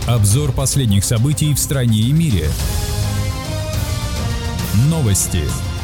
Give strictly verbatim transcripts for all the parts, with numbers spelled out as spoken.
Обзор последних событий в стране и мире. Новости.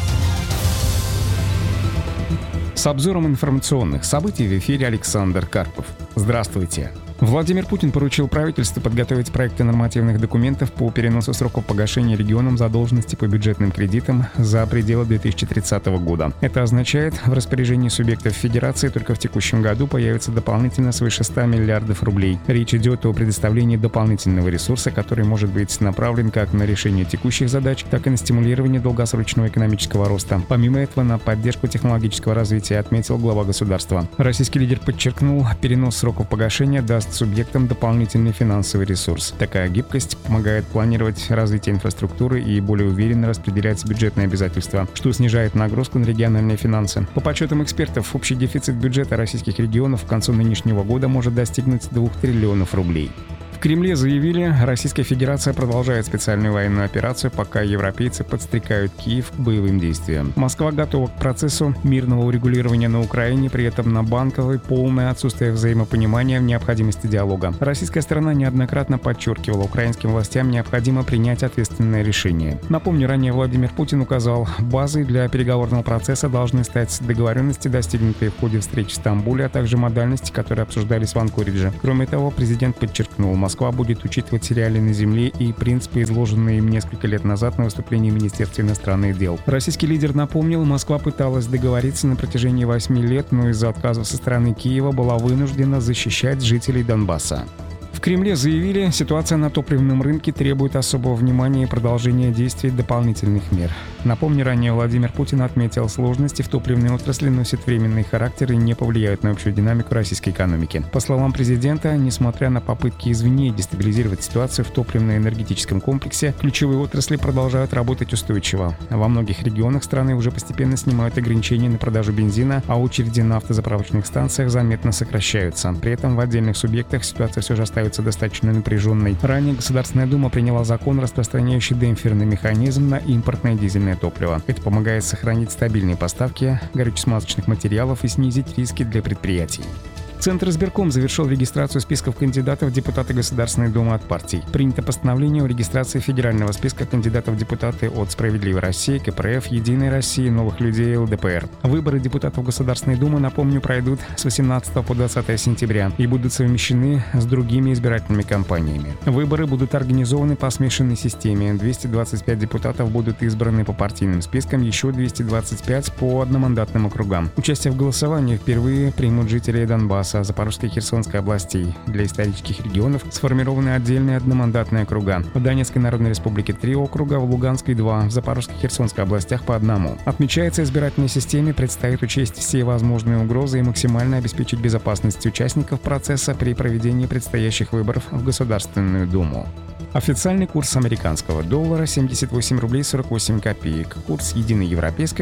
С обзором информационных событий в эфире Александр Карпов. Здравствуйте. Владимир Путин поручил правительству подготовить проекты нормативных документов по переносу сроков погашения регионам задолженности по бюджетным кредитам за пределы две тысячи тридцатого года. Это означает, в распоряжении субъектов Федерации только в текущем году появится дополнительно свыше ста миллиардов рублей. Речь идет о предоставлении дополнительного ресурса, который может быть направлен как на решение текущих задач, так и на стимулирование долгосрочного экономического роста. Помимо этого, на поддержку технологического развития, отметил глава государства. Российский лидер подчеркнул, перенос сроков погашения даст субъектам дополнительный финансовый ресурс. Такая гибкость помогает планировать развитие инфраструктуры и более уверенно распределять бюджетные обязательства, что снижает нагрузку на региональные финансы. По подсчетам экспертов, общий дефицит бюджета российских регионов к концу нынешнего года может достигнуть двух триллионов рублей. В Кремле заявили, Российская Федерация продолжает специальную военную операцию, пока европейцы подстрекают Киев к боевым действиям. Москва готова к процессу мирного урегулирования на Украине, при этом на банковой полное отсутствие взаимопонимания в необходимости диалога. Российская сторона неоднократно подчеркивала, украинским властям необходимо принять ответственное решение. Напомню, ранее Владимир Путин указал, базой для переговорного процесса должны стать договоренности, достигнутые в ходе встреч в Стамбуле, а также модальности, которые обсуждались в Анкоридже. Кроме того, президент подчеркнул, Москва будет учитывать реалии на земле и принципы, изложенные им несколько лет назад на выступлении в Министерстве иностранных дел. Российский лидер напомнил, Москва пыталась договориться на протяжении восьми лет, но из-за отказов со стороны Киева была вынуждена защищать жителей Донбасса. В Кремле заявили, ситуация на топливном рынке требует особого внимания и продолжения действий дополнительных мер. Напомню, ранее Владимир Путин отметил, сложности в топливной отрасли носят временный характер и не повлияют на общую динамику российской экономики. По словам президента, несмотря на попытки извне дестабилизировать ситуацию в топливно-энергетическом комплексе, ключевые отрасли продолжают работать устойчиво. Во многих регионах страны уже постепенно снимают ограничения на продажу бензина, а очереди на автозаправочных станциях заметно сокращаются. При этом в отдельных субъектах ситуация все же остается достаточно напряженной. Ранее Государственная Дума приняла закон, распространяющий демпферный механизм на импортное дизельное топливо. Это помогает сохранить стабильные поставки горюче-смазочных материалов и снизить риски для предприятий. Центр избирком завершил регистрацию списков кандидатов в депутаты Государственной Думы от партий. Принято постановление о регистрации федерального списка кандидатов в депутаты от «Справедливой России», ка пэ эр эф, «Единой России», «Новых людей», эл дэ пэ эр. Выборы депутатов Государственной Думы, напомню, пройдут с восемнадцатого по двадцатое сентября и будут совмещены с другими избирательными кампаниями. Выборы будут организованы по смешанной системе. двести двадцать пять депутатов будут избраны по партийным спискам, еще двести двадцать пять по одномандатным округам. Участие в голосовании впервые примут жители Донбасса, Запорожской и Херсонской областей. Для исторических регионов сформированы отдельные одномандатные округа. В Донецкой Народной Республике три округа, в Луганской два, в Запорожской и Херсонской областях по одному. Отмечается, избирательной системе предстоит учесть все возможные угрозы и максимально обеспечить безопасность участников процесса при проведении предстоящих выборов в Государственную Думу. Официальный курс американского доллара семьдесят восемь рублей сорок восемь копеек. Курс единой европейской